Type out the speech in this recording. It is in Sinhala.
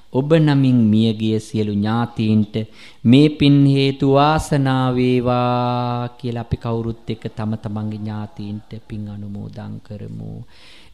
ඔබ නමින් මියගිය සියලු ඥාතීන්ට මේ පින් හේතු වාසනාව වේවා කියලා අපි කවුරුත් එක්ක තම තමන්ගේ ඥාතීන්ට පින් අනුමෝදන් කරමු.